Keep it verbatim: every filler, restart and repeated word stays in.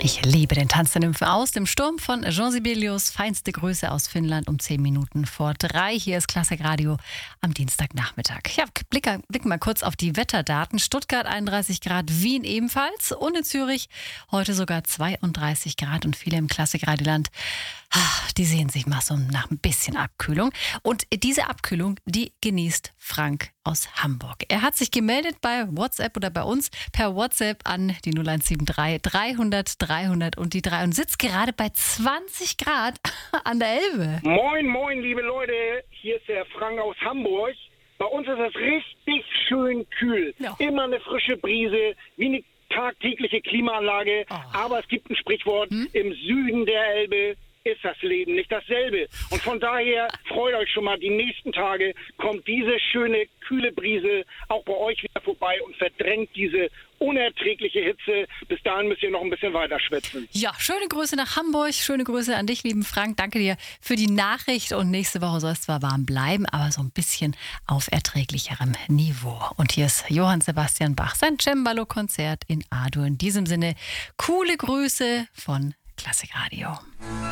Ich liebe den Tanz der Nymphen aus dem Sturm von Jean Sibelius. Feinste Grüße aus Finnland um zehn Minuten vor drei. Hier ist Klassikradio am Dienstagnachmittag. Ja, blicken blick mal kurz auf die Wetterdaten. Stuttgart einunddreißig Grad, Wien ebenfalls und in Zürich heute sogar zweiunddreißig Grad und viele im Klassikradioland, die sehen sich mal so nach ein bisschen Abkühlung. Und diese Abkühlung, die genießt Frank aus Hamburg. Er hat sich gemeldet bei WhatsApp oder bei uns per WhatsApp an die null eins sieben drei dreihundert dreihundert und die drei und sitzt gerade bei zwanzig Grad an der Elbe. Moin, moin, liebe Leute. Hier ist der Frank aus Hamburg. Bei uns ist es richtig schön kühl. Ja. Immer eine frische Brise, wie eine tagtägliche Klimaanlage. Oh. Aber es gibt ein Sprichwort, hm? Im Süden der Elbe ist das Leben nicht dasselbe. Und von daher freut euch schon mal, die nächsten Tage kommt diese schöne, kühle Brise auch bei euch wieder vorbei und verdrängt diese unerträgliche Hitze. Bis dahin müsst ihr noch ein bisschen weiter schwitzen. Ja, schöne Grüße nach Hamburg, schöne Grüße an dich, lieben Frank. Danke dir für die Nachricht und nächste Woche soll es zwar warm bleiben, aber so ein bisschen auf erträglicherem Niveau. Und hier ist Johann Sebastian Bach, sein Cembalo-Konzert in A-Dur. In diesem Sinne, coole Grüße von Klassikradio.